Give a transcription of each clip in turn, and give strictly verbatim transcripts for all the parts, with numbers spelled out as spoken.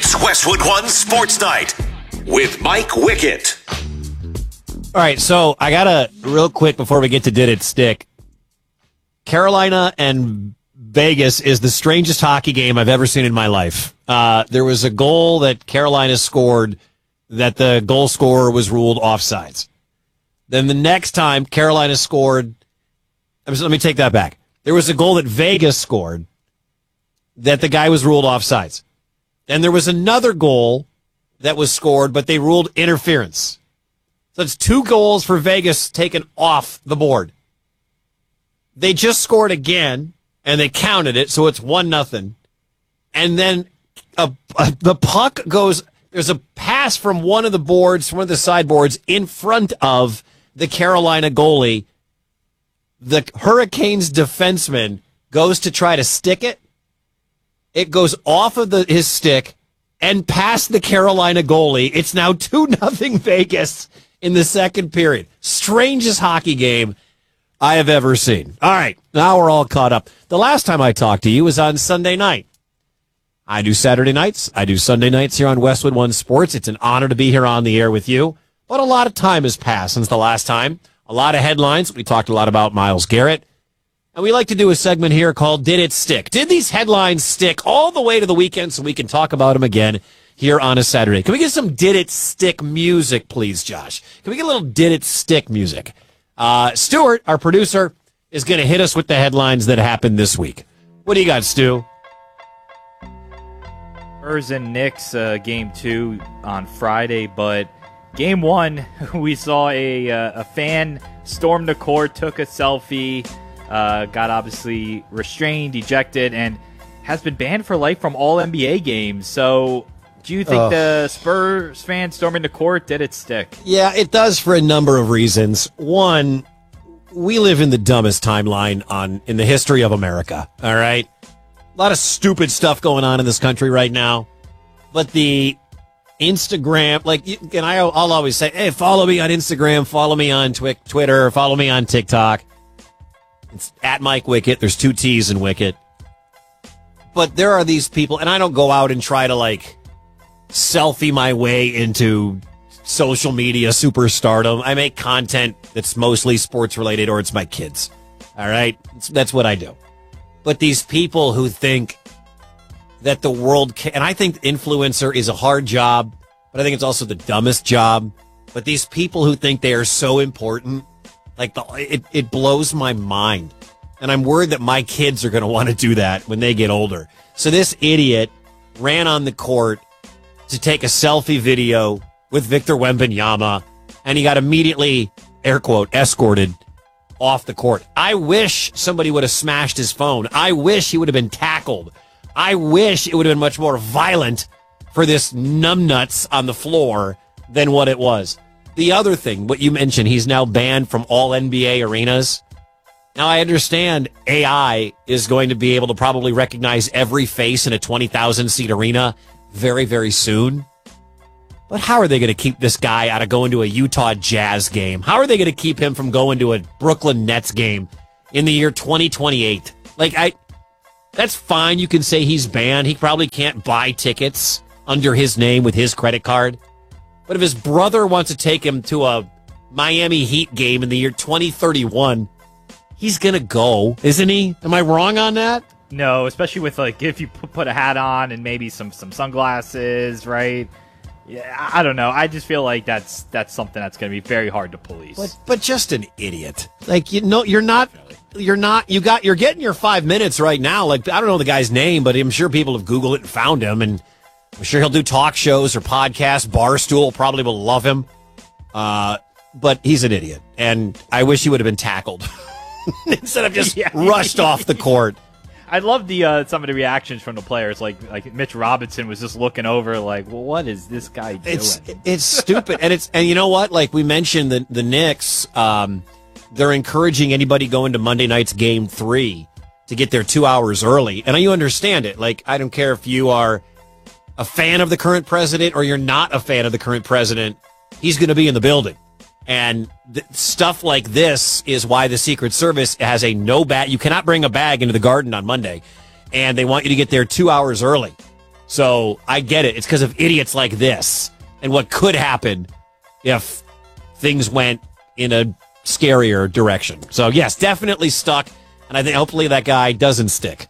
It's Westwood One Sports Night with Mike Wickett. All right, so I got to, real quick before we get to Did It Stick, Carolina and Vegas is the strangest hockey game I've ever seen in my life. Uh, there was a goal that Carolina scored that the goal scorer was ruled offsides. Then the next time Carolina scored, let me take that back. There was a goal that Vegas scored that the guy was ruled offsides. And there was another goal that was scored, but they ruled interference. So it's two goals for Vegas taken off the board. They just scored again, and they counted it, so it's one nothing. And then a, a, the puck goes, there's a pass from one of the boards, one of the sideboards, in front of the Carolina goalie. The Hurricanes defenseman goes to try to stick it. It goes off of the, his stick and past the Carolina goalie. It's now two nothing Vegas in the second period. Strangest hockey game I have ever seen. All right, now we're all caught up. The last time I talked to you was on Sunday night. I do Saturday nights. I do Sunday nights here on Westwood One Sports. It's an honor to be here on the air with you. But a lot of time has passed since the last time. A lot of headlines. We talked a lot about Myles Garrett. And we like to do a segment here called Did It Stick? Did these headlines stick all the way to the weekend so we can talk about them again here on a Saturday? Can we get some Did It Stick music, please, Josh? Can we get a little Did It Stick music? Uh, Stuart, our producer, is going to hit us with the headlines that happened this week. What do you got, Stu? Spurs and Knicks uh, game two on Friday, but game one, we saw a, uh, a fan storm the court, took a selfie, Uh, got obviously restrained, ejected, and has been banned for life from all N B A games. So do you think Ugh. the Spurs fan storming the court did it stick? Yeah, it does for a number of reasons. One, we live in the dumbest timeline on in the history of America, all right? A lot of stupid stuff going on in this country right now. But the Instagram, like, and I, I'll always say, hey, follow me on Instagram, follow me on twi- Twitter, follow me on TikTok. It's at Mike Wickett. There's two T's in Wickett. But there are these people, and I don't go out and try to, like, selfie my way into social media superstardom. I make content that's mostly sports-related, or it's my kids. All right? It's, that's what I do. But these people who think that the world can, and I think influencer is a hard job, but I think it's also the dumbest job. But these people who think they are so important, like, the, it, it blows my mind. And I'm worried that my kids are going to want to do that when they get older. So this idiot ran on the court to take a selfie video with Victor Wembanyama, and he got immediately, air quote, escorted off the court. I wish somebody would have smashed his phone. I wish he would have been tackled. I wish it would have been much more violent for this numbnuts on the floor than what it was. The other thing, what you mentioned, he's now banned from all N B A arenas. Now, I understand A I is going to be able to probably recognize every face in a twenty thousand seat arena very, very soon. But how are they going to keep this guy out of going to a Utah Jazz game? How are they going to keep him from going to a Brooklyn Nets game in the year twenty twenty-eight? Like, I, that's fine. You can say he's banned. He probably can't buy tickets under his name with his credit card. But if his brother wants to take him to a Miami Heat game in the year twenty thirty-one, he's going to go, isn't he? Am I wrong on that? No, especially with, like, if you put a hat on and maybe some, some sunglasses, right? Yeah, I don't know. I just feel like that's that's something that's going to be very hard to police. But but just an idiot. Like, you know, you're not you're not you got you're getting your five minutes right now. Like, I don't know the guy's name, but I'm sure people have Googled it and found him, and I'm sure he'll do talk shows or podcasts. Barstool probably will love him. Uh, but he's an idiot, and I wish he would have been tackled instead of just yeah. rushed off the court. I love the uh, some of the reactions from the players. Like like Mitch Robinson was just looking over, like, well, what is this guy doing? It's it's stupid, and it's and you know what? Like we mentioned, the the Knicks, um, they're encouraging anybody going to Monday night's game three to get there two hours early, and you understand it. Like, I don't care if you are a fan of the current president or you're not a fan of the current president, he's going to be in the building. And th- stuff like this is why the Secret Service has a no bag. You cannot bring a bag into the Garden on Monday, and they want you to get there two hours early. So I get it. It's because of idiots like this and what could happen if things went in a scarier direction. So, yes, definitely stuck. And I think hopefully that guy doesn't stick.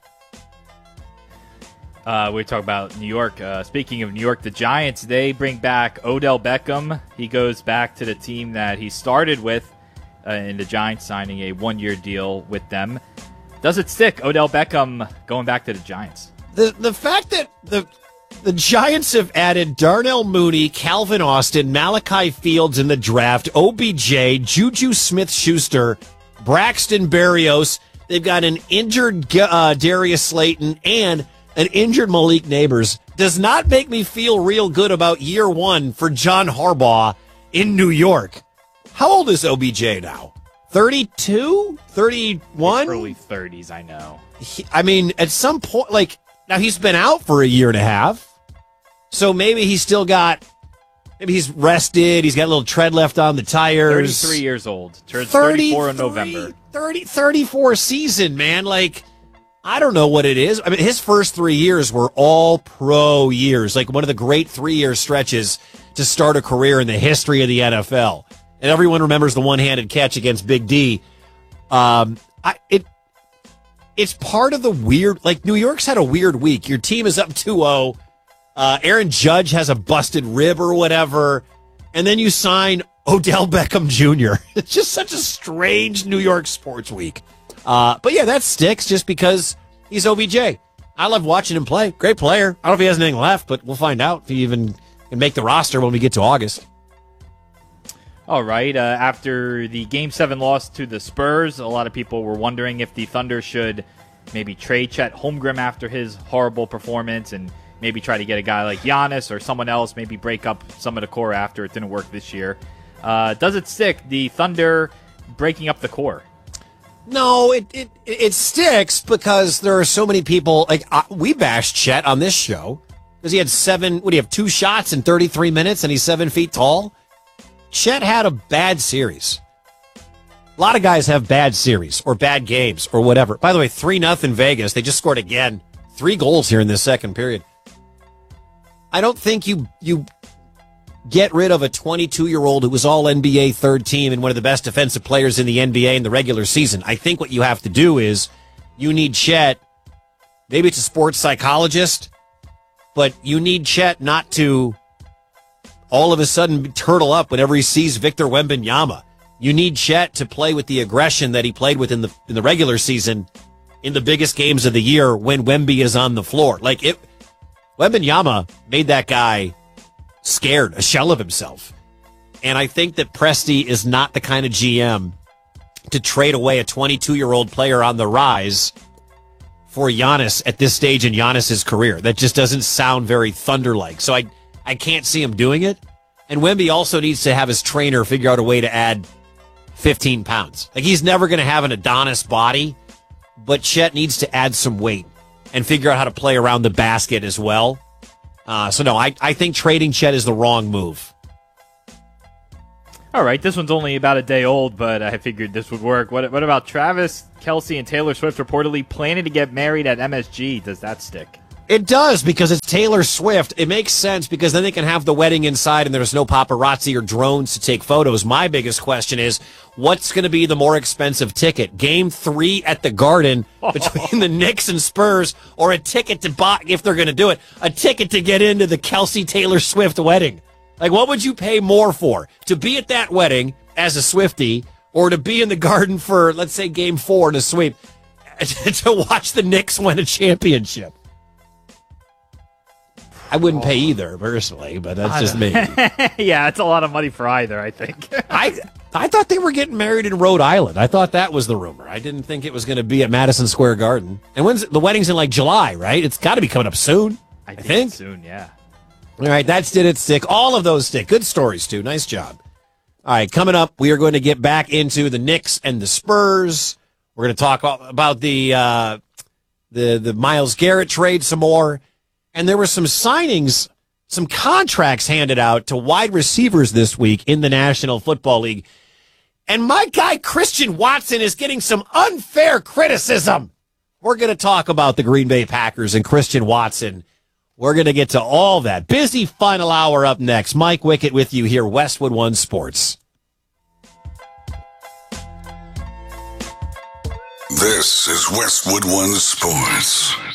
Uh, we talk about New York. Uh, speaking of New York, the Giants, they bring back Odell Beckham. He goes back to the team that he started with uh, in the Giants, signing a one-year deal with them. Does it stick? Odell Beckham going back to the Giants. The the fact that the the Giants have added Darnell Mooney, Calvin Austin, Malachi Fields in the draft, O B J, Juju Smith-Schuster, Braxton Berrios. They've got an injured uh, Darius Slayton and an injured Malik Neighbors. Does not make me feel real good about year one for John Harbaugh in New York. How old is O B J now? thirty-two? thirty-one? Early thirties, I know. He, I mean, at some point, like, now he's been out for a year and a half, so maybe he's still got, maybe he's rested, he's got a little tread left on the tires. thirty-three years old. Turns thirty-four in November. thirty, thirty-four season, man. Like, I don't know what it is. I mean, his first three years were all pro years, like one of the great three-year stretches to start a career in the history of the N F L. And everyone remembers the one-handed catch against Big D. Um, I, it, it's part of the weird, like New York's had a weird week. Your team is up two oh. Uh, Aaron Judge has a busted rib or whatever. And then you sign Odell Beckham Junior It's just such a strange New York sports week. Uh, but yeah, that sticks just because he's O B J. I love watching him play. Great player. I don't know if he has anything left, but we'll find out if he even can make the roster when we get to August. All right. Uh, after the Game seven loss to the Spurs, a lot of people were wondering if the Thunder should maybe trade Chet Holmgren after his horrible performance and maybe try to get a guy like Giannis or someone else, maybe break up some of the core after it didn't work this year. Uh, does it stick, the Thunder breaking up the core? No, it, it it sticks because there are so many people. Like, uh, we bashed Chet on this show because he had seven, what do you have, two shots in thirty-three minutes and he's seven feet tall? Chet had a bad series. A lot of guys have bad series or bad games or whatever. By the way, three nothing Vegas. They just scored again. Three goals here in this second period. I don't think you you get rid of a twenty-two-year-old who was all N B A third team and one of the best defensive players in the N B A in the regular season. I think what you have to do is you need Chet. Maybe it's a sports psychologist, but you need Chet not to all of a sudden turtle up whenever he sees Victor Wembanyama. You need Chet to play with the aggression that he played with in the in the regular season in the biggest games of the year when Wemby is on the floor. Like, it, Wembanyama made that guy scared, a shell of himself. And I think that Presti is not the kind of G M to trade away a twenty-two-year-old player on the rise for Giannis at this stage in Giannis's career. That just doesn't sound very Thunder-like. So I, I can't see him doing it. And Wemby also needs to have his trainer figure out a way to add fifteen pounds. Like, he's never going to have an Adonis body, but Chet needs to add some weight and figure out how to play around the basket as well. Uh, so, no, I, I think trading Chet is the wrong move. All right, this one's only about a day old, but I figured this would work. What, what about Travis Kelce and Taylor Swift reportedly planning to get married at M S G? Does that stick? It does, because it's Taylor Swift. It makes sense because then they can have the wedding inside and there's no paparazzi or drones to take photos. My biggest question is, what's going to be the more expensive ticket? Game three at the Garden between the Knicks and Spurs, or a ticket to buy, if they're going to do it, a ticket to get into the Kelce Taylor Swift wedding? Like, what would you pay more for? To be at that wedding as a Swiftie, or to be in the Garden for, let's say, game four in a sweep, to watch the Knicks win a championship? I wouldn't pay either, personally, but that's just me. Yeah, it's a lot of money for either, I think. I I thought they were getting married in Rhode Island. I thought that was the rumor. I didn't think it was going to be at Madison Square Garden. And when's the wedding's in, like, July, right? It's got to be coming up soon, I, I think. think. Soon, yeah. All right, that's Did It Stick. All of those stick. Good stories, too. Nice job. All right, coming up, we are going to get back into the Knicks and the Spurs. We're going to talk about the uh, the the Myles Garrett trade some more. And there were some signings, some contracts handed out to wide receivers this week in the National Football League. And my guy, Christian Watson, is getting some unfair criticism. We're going to talk about the Green Bay Packers and Christian Watson We're going to get to all that. Busy final hour up next. Mike Wickett with you here, Westwood One Sports. This is Westwood One Sports.